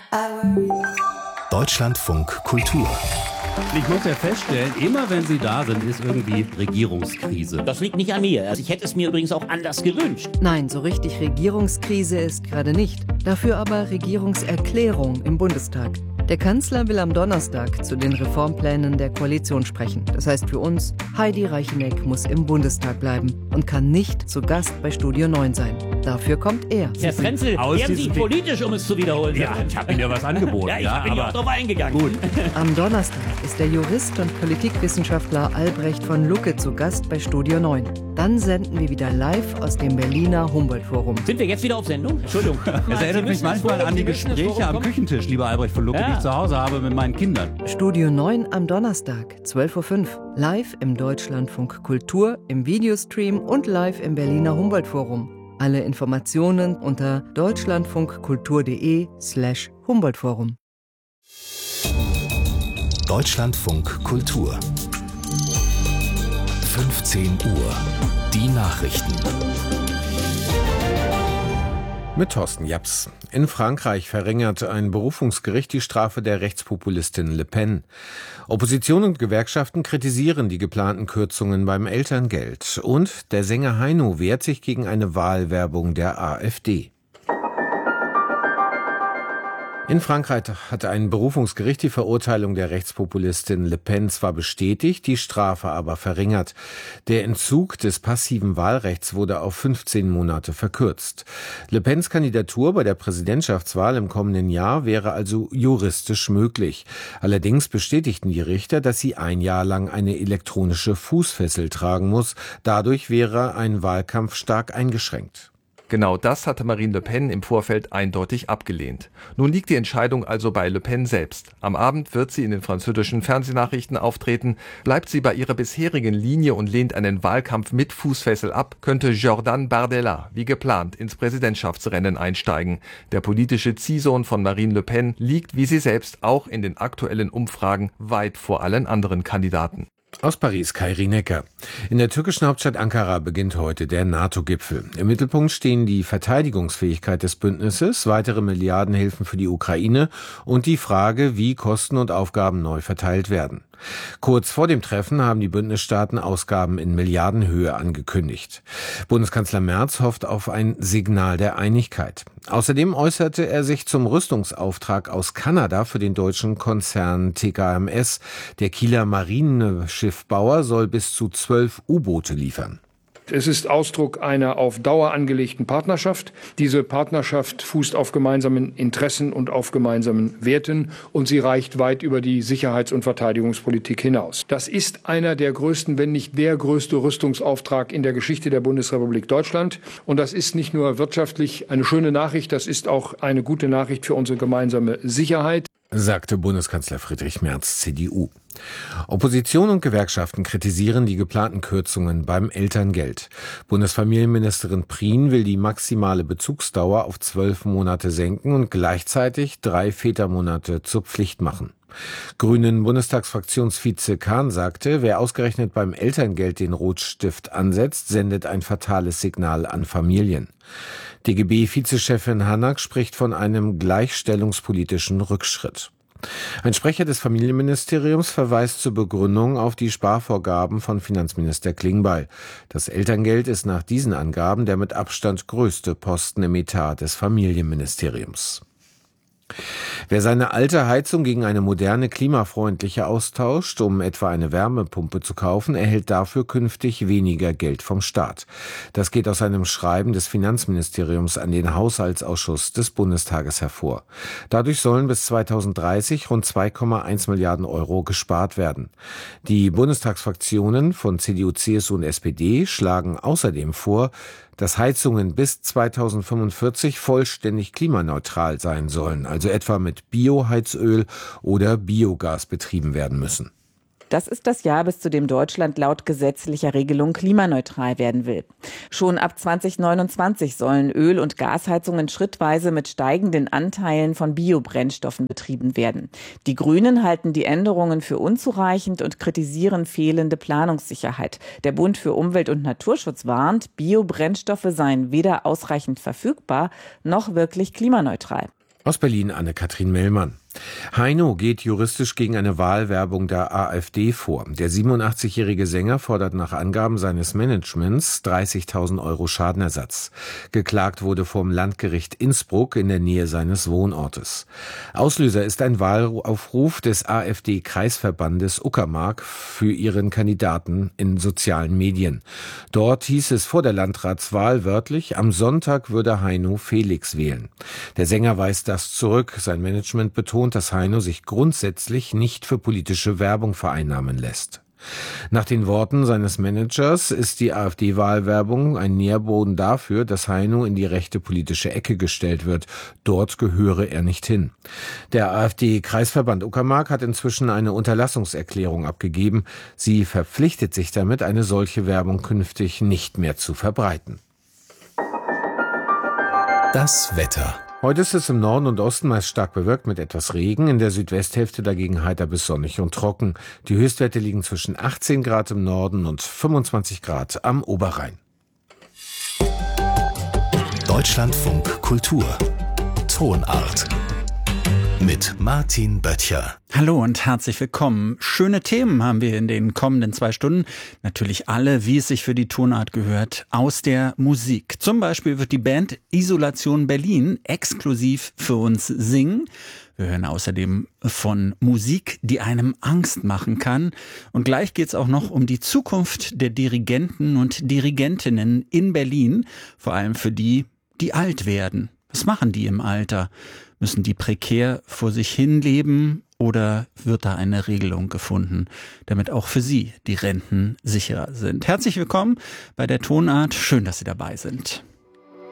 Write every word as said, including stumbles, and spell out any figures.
Deutschlandfunk Kultur. Ich muss ja feststellen, immer wenn Sie da sind, ist irgendwie Regierungskrise. Das liegt nicht an mir. Also ich hätte es mir übrigens auch anders gewünscht. Nein, so richtig Regierungskrise ist gerade nicht. Dafür aber Regierungserklärung im Bundestag. Der Kanzler will am Donnerstag zu den Reformplänen der Koalition sprechen. Das heißt für uns, Heidi Reicheneck muss im Bundestag bleiben und kann nicht zu Gast bei Studio neun sein. Dafür kommt er. Herr Frenzel, werden Sie politisch, um es zu wiederholen? Ja, ich habe Ihnen ja was angeboten. Ja, ich ja, bin ja aber auch drauf eingegangen. Gut. Am Donnerstag ist der Jurist und Politikwissenschaftler Albrecht von Lucke zu Gast bei Studio neun. Dann senden wir wieder live aus dem Berliner Humboldt-Forum. Sind wir jetzt wieder auf Sendung? Entschuldigung. Es erinnert mich manchmal an die Gespräche am Küchentisch, lieber Albrecht von Lucke, Ja. die ich zu Hause habe mit meinen Kindern. Studio neun am Donnerstag, zwölf Uhr fünf. Live im Deutschlandfunk Kultur, im Videostream und live im Berliner Humboldt-Forum. Alle Informationen unter deutschlandfunkkultur.de slash Humboldt-Forum. Deutschlandfunk Kultur. fünfzehn Uhr. Die Nachrichten. Mit Thorsten Japs. In Frankreich verringert ein Berufungsgericht die Strafe der Rechtspopulistin Le Pen. Opposition und Gewerkschaften kritisieren die geplanten Kürzungen beim Elterngeld. Und der Sänger Heino wehrt sich gegen eine Wahlwerbung der AfD. In Frankreich hat ein Berufungsgericht die Verurteilung der Rechtspopulistin Le Pen zwar bestätigt, die Strafe aber verringert. Der Entzug des passiven Wahlrechts wurde auf fünfzehn Monate verkürzt. Le Pens Kandidatur bei der Präsidentschaftswahl im kommenden Jahr wäre also juristisch möglich. Allerdings bestätigten die Richter, dass sie ein Jahr lang eine elektronische Fußfessel tragen muss. Dadurch wäre ein Wahlkampf stark eingeschränkt. Genau das hatte Marine Le Pen im Vorfeld eindeutig abgelehnt. Nun liegt die Entscheidung also bei Le Pen selbst. Am Abend wird sie in den französischen Fernsehnachrichten auftreten. Bleibt sie bei ihrer bisherigen Linie und lehnt einen Wahlkampf mit Fußfessel ab, könnte Jordan Bardella wie geplant ins Präsidentschaftsrennen einsteigen. Der politische Ziehsohn von Marine Le Pen liegt wie sie selbst auch in den aktuellen Umfragen weit vor allen anderen Kandidaten. Aus Paris, Kairi Necker. In der türkischen Hauptstadt Ankara beginnt heute der NATO-Gipfel. Im Mittelpunkt stehen die Verteidigungsfähigkeit des Bündnisses, weitere Milliardenhilfen für die Ukraine und die Frage, wie Kosten und Aufgaben neu verteilt werden. Kurz vor dem Treffen haben die Bündnisstaaten Ausgaben in Milliardenhöhe angekündigt. Bundeskanzler Merz hofft auf ein Signal der Einigkeit. Außerdem äußerte er sich zum Rüstungsauftrag aus Kanada für den deutschen Konzern T K M S. Der Kieler Marineschiffbauer soll bis zu zwölf U-Boote liefern. Es ist Ausdruck einer auf Dauer angelegten Partnerschaft. Diese Partnerschaft fußt auf gemeinsamen Interessen und auf gemeinsamen Werten und sie reicht weit über die Sicherheits- und Verteidigungspolitik hinaus. Das ist einer der größten, wenn nicht der größte Rüstungsauftrag in der Geschichte der Bundesrepublik Deutschland. Und das ist nicht nur wirtschaftlich eine schöne Nachricht, das ist auch eine gute Nachricht für unsere gemeinsame Sicherheit, sagte Bundeskanzler Friedrich Merz, C D U. Opposition und Gewerkschaften kritisieren die geplanten Kürzungen beim Elterngeld. Bundesfamilienministerin Prien will die maximale Bezugsdauer auf zwölf Monate senken und gleichzeitig drei Vätermonate zur Pflicht machen. Grünen Bundestagsfraktionsvize Kahn sagte, wer ausgerechnet beim Elterngeld den Rotstift ansetzt, sendet ein fatales Signal an Familien. D G B-Vizechefin Hanak spricht von einem gleichstellungspolitischen Rückschritt. Ein Sprecher des Familienministeriums verweist zur Begründung auf die Sparvorgaben von Finanzminister Klingbeil. Das Elterngeld ist nach diesen Angaben der mit Abstand größte Posten im Etat des Familienministeriums. Wer seine alte Heizung gegen eine moderne, klimafreundliche austauscht, um etwa eine Wärmepumpe zu kaufen, erhält dafür künftig weniger Geld vom Staat. Das geht aus einem Schreiben des Finanzministeriums an den Haushaltsausschuss des Bundestages hervor. Dadurch sollen bis zweitausenddreißig rund zwei Komma eins Milliarden Euro gespart werden. Die Bundestagsfraktionen von C D U, C S U und S P D schlagen außerdem vor, dass Heizungen bis zweitausendfünfundvierzig vollständig klimaneutral sein sollen, also etwa mit Bioheizöl oder Biogas betrieben werden müssen. Das ist das Jahr, bis zu dem Deutschland laut gesetzlicher Regelung klimaneutral werden will. Schon ab zweitausendneunundzwanzig sollen Öl- und Gasheizungen schrittweise mit steigenden Anteilen von Biobrennstoffen betrieben werden. Die Grünen halten die Änderungen für unzureichend und kritisieren fehlende Planungssicherheit. Der Bund für Umwelt und Naturschutz warnt, Biobrennstoffe seien weder ausreichend verfügbar noch wirklich klimaneutral. Aus Berlin Anne-Kathrin Mellmann. Heino geht juristisch gegen eine Wahlwerbung der AfD vor. Der siebenundachtzigjährige Sänger fordert nach Angaben seines Managements dreißigtausend Euro Schadenersatz. Geklagt wurde vom Landgericht Innsbruck in der Nähe seines Wohnortes. Auslöser ist ein Wahlaufruf des AfD-Kreisverbandes Uckermark für ihren Kandidaten in sozialen Medien. Dort hieß es vor der Landratswahl wörtlich, am Sonntag würde Heino Felix wählen. Der Sänger weist das zurück. Sein Management betont, dass Heino sich grundsätzlich nicht für politische Werbung vereinnahmen lässt. Nach den Worten seines Managers ist die AfD-Wahlwerbung ein Nährboden dafür, dass Heino in die rechte politische Ecke gestellt wird. Dort gehöre er nicht hin. Der AfD-Kreisverband Uckermark hat inzwischen eine Unterlassungserklärung abgegeben. Sie verpflichtet sich damit, eine solche Werbung künftig nicht mehr zu verbreiten. Das Wetter. Heute ist es im Norden und Osten meist stark bewölkt mit etwas Regen, in der Südwesthälfte dagegen heiter bis sonnig und trocken. Die Höchstwerte liegen zwischen achtzehn Grad im Norden und fünfundzwanzig Grad am Oberrhein. Deutschlandfunk Kultur. Tonart. Mit Martin Böttcher. Hallo und herzlich willkommen. Schöne Themen haben wir in den kommenden zwei Stunden. Natürlich alle, wie es sich für die Tonart gehört, aus der Musik. Zum Beispiel wird die Band Isolation Berlin exklusiv für uns singen. Wir hören außerdem von Musik, die einem Angst machen kann. Und gleich geht es auch noch um die Zukunft der Dirigenten und Dirigentinnen in Berlin. Vor allem für die, die alt werden. Was machen die im Alter? Müssen die prekär vor sich hin leben oder wird da eine Regelung gefunden, damit auch für sie die Renten sicherer sind? Herzlich willkommen bei der Tonart. Schön, dass Sie dabei sind.